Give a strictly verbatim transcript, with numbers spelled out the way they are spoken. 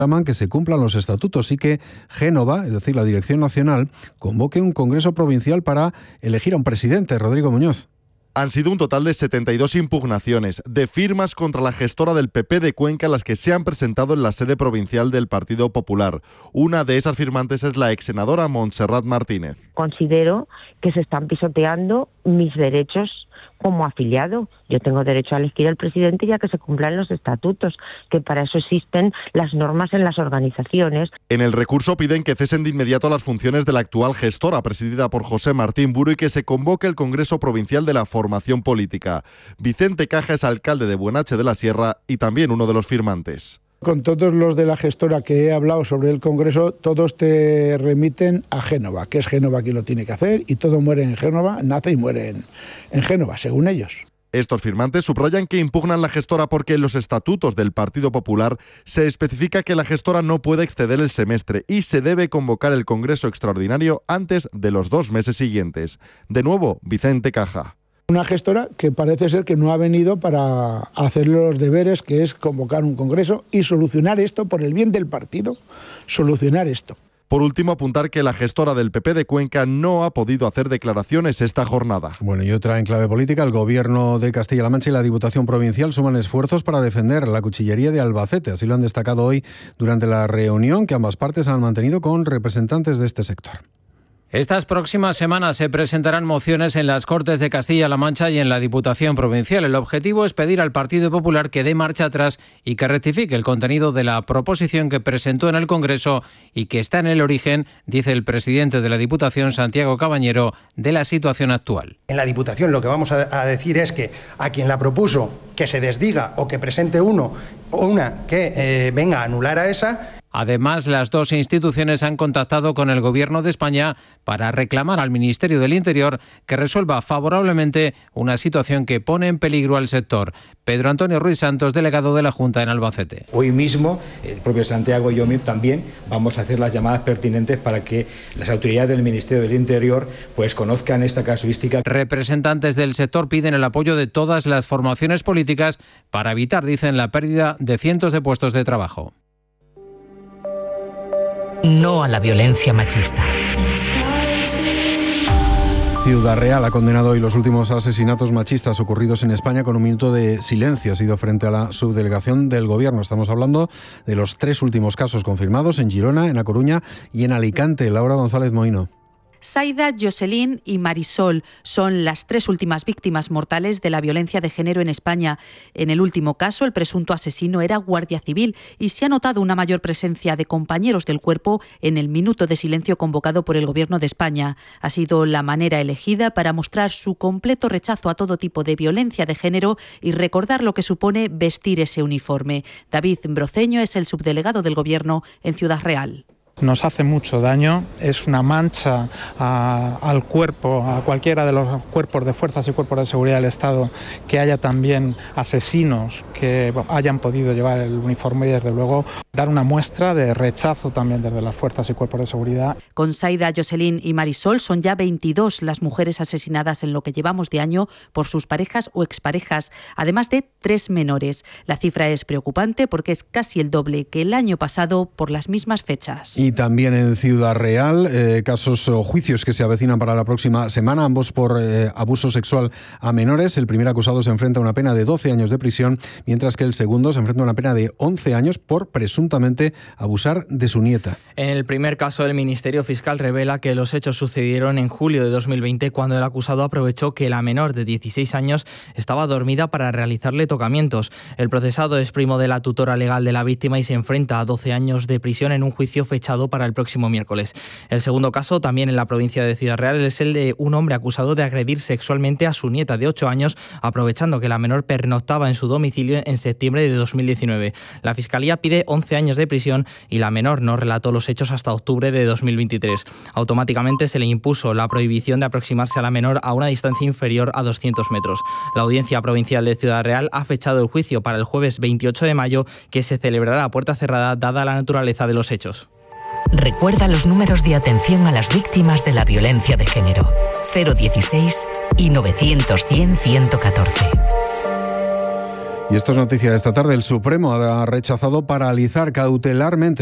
reclaman que se cumplan los estatutos y que Génova, es decir, la Dirección Nacional, convoque un congreso provincial para elegir a un presidente. Rodrigo Muñoz. Han sido un total de setenta y dos impugnaciones de firmas contra la gestora del P P de Cuenca, las que se han presentado en la sede provincial del Partido Popular. Una de esas firmantes es la exsenadora Montserrat Martínez. Considero que se están pisoteando mis derechos como afiliado. Yo tengo derecho a elegir al presidente ya que se cumplan los estatutos, que para eso existen las normas en las organizaciones. En el recurso piden que cesen de inmediato las funciones de la actual gestora, presidida por José Martín Buro, y que se convoque el Congreso Provincial de la Formación Política. Vicente Caja es alcalde de Buenache de la Sierra y también uno de los firmantes. Con todos los de la gestora que he hablado sobre el Congreso, todos te remiten a Génova, que es Génova quien lo tiene que hacer, y todo muere en Génova, nace y muere en, en Génova, según ellos. Estos firmantes subrayan que impugnan la gestora porque en los estatutos del Partido Popular se especifica que la gestora no puede exceder el semestre y se debe convocar el Congreso Extraordinario antes de los dos meses siguientes. De nuevo, Vicente Caja. Una gestora que parece ser que no ha venido para hacer los deberes, que es convocar un congreso y solucionar esto por el bien del partido, solucionar esto. Por último, apuntar que la gestora del P P de Cuenca no ha podido hacer declaraciones esta jornada. Bueno, y otra en clave política, el Gobierno de Castilla-La Mancha y la Diputación Provincial suman esfuerzos para defender la cuchillería de Albacete. Así lo han destacado hoy durante la reunión que ambas partes han mantenido con representantes de este sector. Estas próximas semanas se presentarán mociones en las Cortes de Castilla-La Mancha y en la Diputación Provincial. El objetivo es pedir al Partido Popular que dé marcha atrás y que rectifique el contenido de la proposición que presentó en el Congreso y que está en el origen, dice el presidente de la Diputación, Santiago Cabañero, de la situación actual. En la Diputación lo que vamos a decir es que a quien la propuso que se desdiga o que presente uno o una que eh, venga a anular a esa. Además, las dos instituciones han contactado con el Gobierno de España para reclamar al Ministerio del Interior que resuelva favorablemente una situación que pone en peligro al sector. Pedro Antonio Ruiz Santos, delegado de la Junta en Albacete. Hoy mismo, el propio Santiago y yo también vamos a hacer las llamadas pertinentes para que las autoridades del Ministerio del Interior pues conozcan esta casuística. Representantes del sector piden el apoyo de todas las formaciones políticas para evitar, dicen, la pérdida de cientos de puestos de trabajo. No a la violencia machista. Ciudad Real ha condenado hoy los últimos asesinatos machistas ocurridos en España con un minuto de silencio. Ha sido frente a la subdelegación del Gobierno. Estamos hablando de los tres últimos casos confirmados en Girona, en A Coruña y en Alicante. Laura González Moino. Saida, Jocelyn y Marisol son las tres últimas víctimas mortales de la violencia de género en España. En el último caso, el presunto asesino era guardia civil y se ha notado una mayor presencia de compañeros del cuerpo en el minuto de silencio convocado por el Gobierno de España. Ha sido la manera elegida para mostrar su completo rechazo a todo tipo de violencia de género y recordar lo que supone vestir ese uniforme. David Broceño es el subdelegado del Gobierno en Ciudad Real. Nos hace mucho daño, es una mancha a, al cuerpo, a cualquiera de los cuerpos de fuerzas y cuerpos de seguridad del Estado, que haya también asesinos que hayan podido llevar el uniforme y, desde luego, dar una muestra de rechazo también desde las fuerzas y cuerpos de seguridad. Con Saida, Jocelyn y Marisol son ya veintidós las mujeres asesinadas en lo que llevamos de año por sus parejas o exparejas, además de tres menores. La cifra es preocupante porque es casi el doble que el año pasado por las mismas fechas. Y también en Ciudad Real, eh, casos o juicios que se avecinan para la próxima semana, ambos por eh, abuso sexual a menores. El primer acusado se enfrenta a una pena de doce años de prisión, mientras que el segundo se enfrenta a una pena de once años por presuntamente abusar de su nieta. En el primer caso, el Ministerio Fiscal revela que los hechos sucedieron en julio de dos mil veinte, cuando el acusado aprovechó que la menor de dieciséis años estaba dormida para realizarle tocamientos. El procesado es primo de la tutora legal de la víctima y se enfrenta a doce años de prisión en un juicio fechado para el próximo miércoles. El segundo caso, también en la provincia de Ciudad Real, es el de un hombre acusado de agredir sexualmente a su nieta de ocho años, aprovechando que la menor pernoctaba en su domicilio en septiembre de dos mil diecinueve. La Fiscalía pide once años de prisión y la menor no relató los hechos hasta octubre de dos mil veintitrés. Automáticamente se le impuso la prohibición de aproximarse a la menor a una distancia inferior a doscientos metros. La Audiencia Provincial de Ciudad Real ha fechado el juicio para el jueves veintiocho de mayo, que se celebrará a puerta cerrada dada la naturaleza de los hechos. Recuerda los números de atención a las víctimas de la violencia de género: cero dieciséis y novecientos cien ciento catorce. Y esto es noticia de esta tarde. El Supremo ha rechazado paralizar cautelarmente